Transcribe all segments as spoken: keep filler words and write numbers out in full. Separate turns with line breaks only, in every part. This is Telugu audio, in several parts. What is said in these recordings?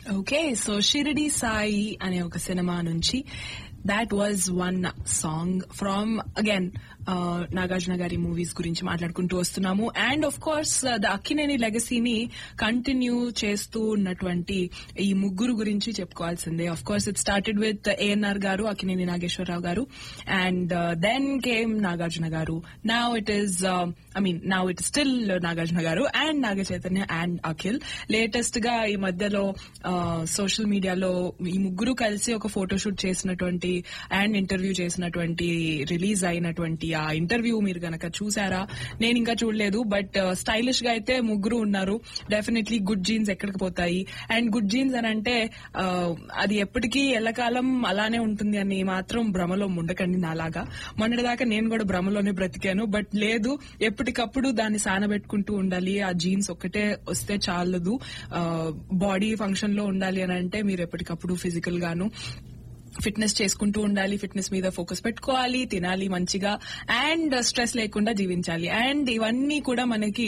ఓకే, సో షిరిడి సాయి అనే ఒక సినిమా నుంచి that was one song from again Nagarjuna గారి మూవీస్ గురించి మాట్లాడుకుంటూ వస్తున్నాము. And of course the Akkineni లెగసీని continue చేస్తూ ఉన్నటువంటి ఈ ముగ్గురు గురించి చెప్పుకోవాల్సిందే. Of course it started with ANR గారు, అక్కినేని నాగేశ్వరరావు గారు, అండ్ దెన్ కేమ్ నాగార్జున గారు. Now it is I mean now it still Nagarjuna గారు and Naga Chaitanya and Akhil. Latest గా ఈ మధ్యలో సోషల్ మీడియాలో ఈ ముగ్గురు కలిసి ఒక ఫోటోషూట్ చేసినటువంటి అండ్ ఇంటర్వ్యూ చేసినటువంటి రిలీజ్ అయినటువంటి ఆ ఇంటర్వ్యూ మీరు గనక చూసారా? నేను ఇంకా చూడలేదు, బట్ స్టైలిష్ గా అయితే ముగ్గురు ఉన్నారు. డెఫినెట్లీ గుడ్ జీన్స్ ఎక్కడికి పోతాయి. అండ్ గుడ్ జీన్స్ అని అంటే అది ఎప్పటికీ ఎల్లకాలం అలానే ఉంటుంది అని మాత్రం భ్రమలో ఉండకండి. నాలాగా మొన్నటిదాకా నేను కూడా భ్రమలోనే బ్రతికాను, బట్ లేదు, ఎప్పటికప్పుడు దాన్ని సానబెట్టుకుంటూ ఉండాలి. ఆ జీన్స్ ఒక్కటే వస్తే చాలదు. బాడీ ఫంక్షన్ లో ఉండాలి అని అంటే మీరు ఎప్పటికప్పుడు ఫిజికల్ గాను ఫిట్నెస్ చేసుకుంటూ ఉండాలి. ఫిట్నెస్ మీద ఫోకస్ పెట్టుకోవాలి, తినాలి మంచిగా, అండ్ స్ట్రెస్ లేకుండా జీవించాలి. అండ్ ఇవన్నీ కూడా మనకి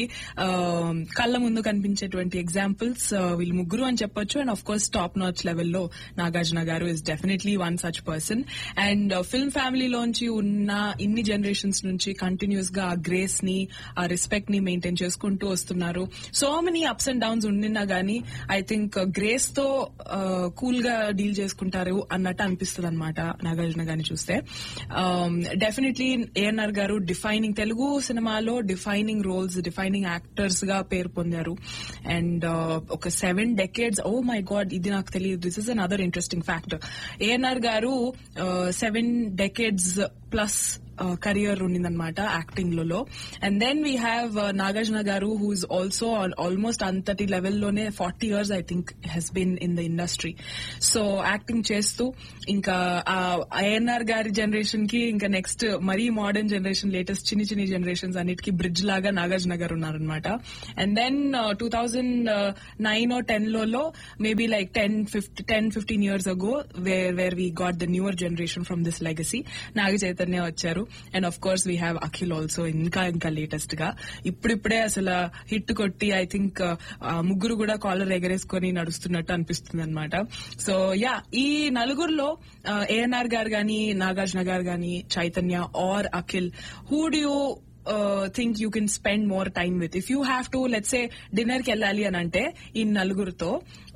కళ్ళ ముందు కనిపించేటువంటి ఎగ్జాంపుల్స్ వీళ్ళు ముగ్గురు అని చెప్పొచ్చు. And of course top notch లెవెల్లో నాగార్జున గారు is definitely one such person. And film ఫ్యామిలీలోంచి ఉన్న ఇన్ని జనరేషన్స్ నుంచి కంటిన్యూస్ గా ఆ గ్రేస్ ని, ఆ రెస్పెక్ట్ ని మెయింటైన్ చేసుకుంటూ వస్తున్నారు. So many ups and downs ఉండినా గానీ ఐ థింక్ గ్రేస్ తో కూల్ గా డీల్ చేసుకుంటారు అన్నట్టు అనిపిస్తుంది అనమాట నాగార్జున గారిని చూస్తే. డెఫినెట్లీ ఏఎన్ఆర్ గారు డిఫైనింగ్ తెలుగు సినిమాలో డిఫైనింగ్ రోల్స్, డిఫైనింగ్ యాక్టర్స్ గా పేరు పొందారు. అండ్ ఒక seven decades, oh my God, ఇది నాకు తెలియదు. This is an other interesting fact. ANR గారు seven decades plus career ఉండిందనమాట acting లో. And then we have Nagarjuna గారు హూ ఇస్ ఆల్సో ఆల్మోస్ట్ అంతటి లెవెల్లోనే forty years I think Hess been in the industry. So acting చేస్తూ ఇంకా ఏఎన్ఆర్ గారి జనరేషన్ కి ఇంకా నెక్స్ట్ మరీ మోడర్న్ జనరేషన్, లేటెస్ట్ చిన్ని చిన్ని జనరేషన్స్ అన్నిటికీ బ్రిడ్జ్ లాగా నాగార్జున గారు ఉన్నారనమాట. And then two thousand nine oh ten లో maybe like ten fifty ten fifteen years ago where where we got the newer generation from this legacy. Naga Chaitanya వచ్చారు. And of course we have Akhil also ఇంకా ఇంకా లేటెస్ట్ గా ఇప్పుడిప్పుడే అసలు హిట్ కొట్టి ఐ థింక్ ముగ్గురు కూడా కాలర్ ఎగరేసుకొని నడుస్తున్నట్టు అనిపిస్తుంది అనమాట. సో యా, ఈ నలుగురులో ఏఎన్ఆర్ గారు గాని, నాగార్జున గారు గాని, Chaitanya are Akhil, who do you think you can spend more time with? If you have to let's say dinner కి వెళ్ళాలి అని అంటే ఈ నలుగురితో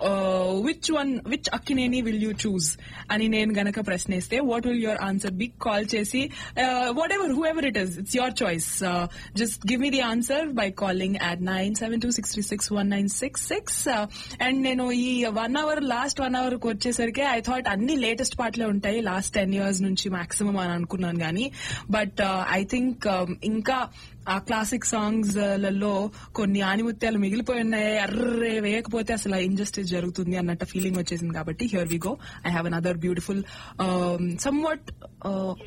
which one which Akkineni will you choose అని నేను గనక ప్రశ్నిస్తే what will your answer B? Call చేసి what ever who ever it is, it's your choice. Just give me the answer by calling at nine seven two six three six one nine six six. And నేను ఈ one our last one hour కి వచ్చేసరికి ఐ థాట్ అన్ని లేటెస్ట్ పాటలే ఉంటాయి లాస్ట్ టెన్ ఇయర్స్ నుంచి మాక్సిమం అని అనుకున్నాను కానీ, బట్ ఐ థింక్ ఇంకా ఆ క్లాసిక్ సాంగ్స్ లలో కొన్ని ఆనిముత్యాలు మిగిలిపోయి ఉన్నాయి. అర్రే వేయకపోతే అసలు ఇంజస్టిస్ జరుగుతుంది అన్నట్టు ఫీలింగ్ వచ్చేసింది. కాబట్టి here we go. I have another beautiful some what